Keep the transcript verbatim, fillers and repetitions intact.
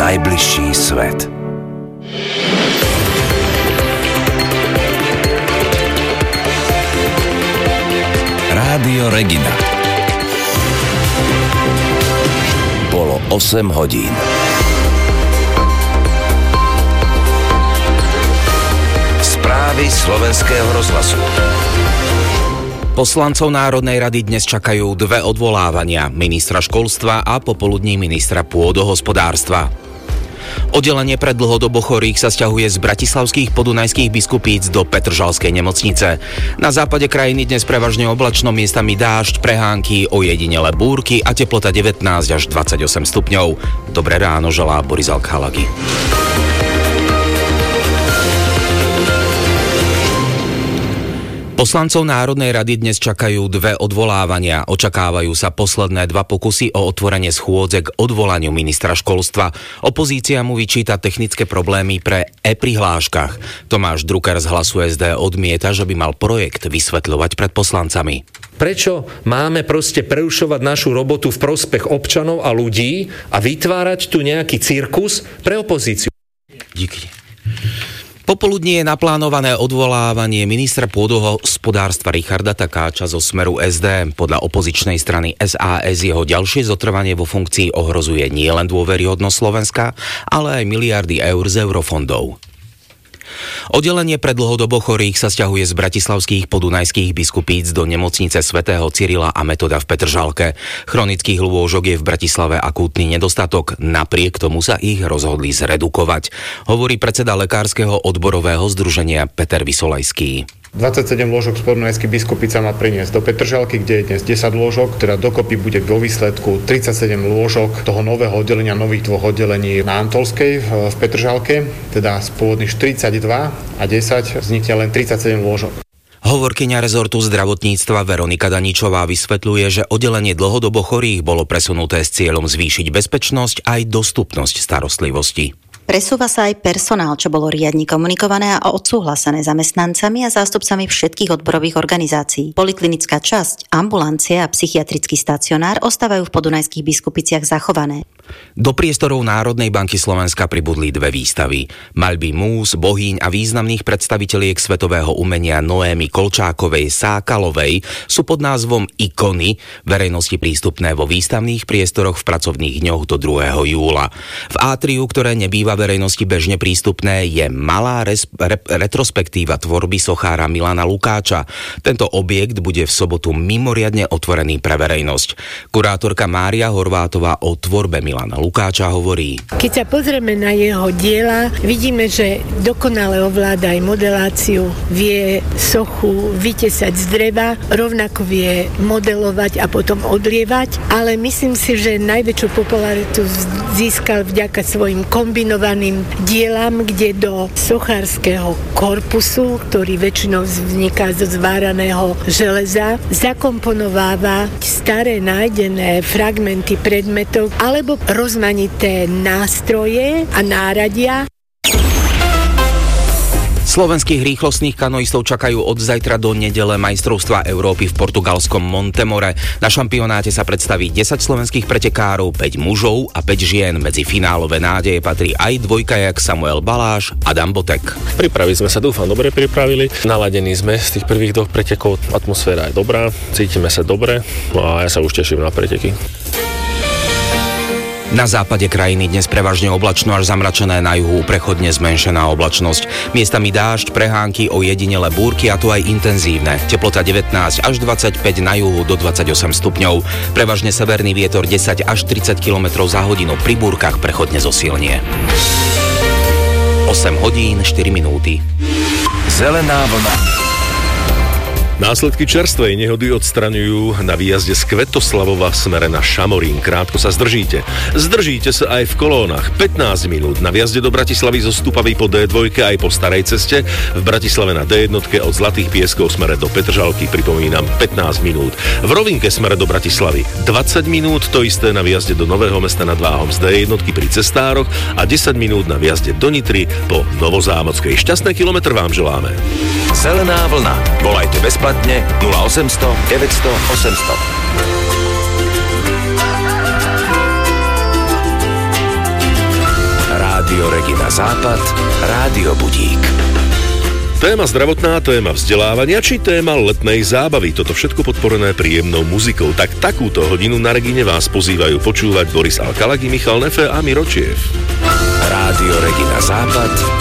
najbližší svet. Rádio Regina. Bolo osem hodín. Správy slovenského rozhlasu. Poslancov Národnej rady dnes čakajú dve odvolávania, ministra školstva a popoludní ministra pôdohospodárstva. Oddelenie pre dlhodobo chorých sa sťahuje z bratislavských podunajských biskupíc do Petržalskej nemocnice. Na západe krajiny dnes prevažne oblačno, miestami dážď, prehánky, ojedinele búrky a teplota devätnásť až dvadsaťosem stupňov. Dobré ráno želá Boris Alkhalagi. Poslancov Národnej rady dnes čakajú dve odvolávania. Očakávajú sa posledné dva pokusy o otvorenie schôdze k odvolaniu ministra školstva. Opozícia mu vyčíta technické problémy pre e-prihláškach. Tomáš Drucker z Hlasu es dé odmieta, že by mal projekt vysvetľovať pred poslancami. Prečo máme proste prerušovať našu robotu v prospech občanov a ľudí a vytvárať tu nejaký cirkus pre opozíciu? Díky. Popoludní je naplánované odvolávanie ministra pôdohospodárstva Richarda Takáča zo Smeru es dé. Podľa opozičnej strany es a es jeho ďalšie zotrvanie vo funkcii ohrozuje nielen dôveryhodnosť Slovenska, ale aj miliardy eur z eurofondov. Oddelenie pre dlhodobo chorých sa sťahuje z bratislavských podunajských biskupíc do nemocnice svätého Cyrila a Metoda v Petržalke. Chronických lôžok je v Bratislave akútny nedostatok, napriek tomu sa ich rozhodli zredukovať, hovorí predseda lekárskeho odborového združenia Peter Vysolajský. dvadsaťsedem lôžok z podunajských biskupíc sa má priniesť do Petržalky, kde je dnes desať lôžok, teda dokopy bude vo výsledku tridsaťsedem lôžok toho nového oddelenia, nových dvoch oddelení na Antolskej v Petržalke, teda z pôvodných štyridsaťdva a desať vznikne len tridsaťsedem lôžok. Hovorkyňa rezortu zdravotníctva Veronika Daničová vysvetľuje, že oddelenie dlhodobo chorých bolo presunuté s cieľom zvýšiť bezpečnosť aj dostupnosť starostlivosti. Presúva sa aj personál, čo bolo riadne komunikované a odsúhlasené zamestnancami a zástupcami všetkých odborových organizácií. Poliklinická časť, ambulancie a psychiatrický stacionár ostávajú v podunajských biskupiciach zachované. Do priestorov Národnej banky Slovenska pribudli dve výstavy. Maľby múz, bohýň a významných predstaviteliek svetového umenia Noémy Kolčákovej Sákalovej sú pod názvom Ikony verejnosti prístupné vo výstavných priestoroch v pracovných dňoch do druhého júla. V átriu, ktoré nebýva verejnosti bežne prístupné, je malá res, re, retrospektíva tvorby sochára Milana Lukáča. Tento objekt bude v sobotu mimoriadne otvorený pre verejnosť. Kurátorka Mária Horvátová o tvorbe Milana Lukáča hovorí. Keď sa pozrieme na jeho diela, vidíme, že dokonale ovláda aj modeláciu, vie sochu vytesať z dreva, rovnako vie modelovať a potom odlievať, ale myslím si, že najväčšiu popularitu získal vďaka svojim kombinovaným dielam, kde do sochárskeho korpusu, ktorý väčšinou vzniká zo zváraného železa, zakomponováva staré nájdené fragmenty predmetov alebo rozmanité nástroje a náradia. Slovenských rýchlostných kanoistov čakajú od zajtra do nedele majstrovstvá Európy v portugalskom Montemore. Na šampionáte sa predstaví desať slovenských pretekárov, päť mužov a päť žien. Medzi finálové nádeje patrí aj dvojkajak Samuel Baláš, Adam Botek. Pripravili sme sa, dúfam, dobre pripravili. Naladení sme z tých prvých dvoch pretekov, atmosféra je dobrá, cítime sa dobre a ja sa už teším na preteky. Na západe krajiny dnes prevažne oblačno až zamračené, na juhu prechodne zmenšená oblačnosť. Miestami dážď, prehánky, ojedinele búrky a to aj intenzívne. Teplota devätnásť až dvadsaťpäť, na juhu do dvadsaťosem stupňov. Prevažne severný vietor desať až tridsať kilometrov za hodinu, pri búrkach prechodne zosilnie. osem hodín štyri minúty. Zelená vlna. Následky čerstvej nehody odstraňujú na výjazde z Kvetoslavova v smere na Šamorín. Krátko sa zdržíte. Zdržíte sa aj v kolónach. pätnásť minút na výjazde do Bratislavy zo Stupavy po dé dva aj po starej ceste. V Bratislave na dé jedna od Zlatých Pieskov smere do Petržalky, pripomínam, pätnásť minút. V Rovinke smere do Bratislavy dvadsať minút, to isté na výjazde do Nového Mesta nad Váhom z dé jedna pri cestároch a desať minút na výjazde do Nitry po Novozámockej. Šťastné kilometr vám želáme. Zelená vlna. Volajte bezplatne nula osemsto deväťsto osemsto. Regina Západ, Rádio Budík. Téma zdravotná, téma vzdelávania či téma letnej zábavy. Toto všetko podporené príjemnou muzikou. Tak takúto hodinu na Regine vás pozývajú počúvať Boris Alkalagi, Michal Nefe a Miro Čiev. Rádio Regina Západ.